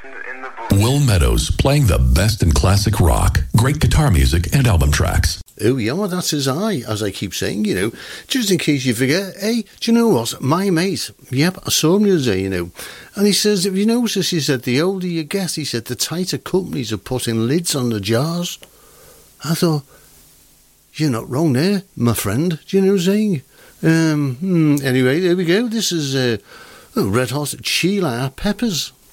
Will Meadows, playing the best in classic rock, great guitar music, and album tracks. Oh yeah, that's as I keep saying, just in case you forget. Hey, do you know what? My mate, I saw him the other day, and he says, if you notice, he said, the older you get, he said, the tighter companies are putting lids on the jars. I thought, you're not wrong there, my friend. Do you know what I'm saying? Anyway, there we go. This is Red Hot Chili Peppers.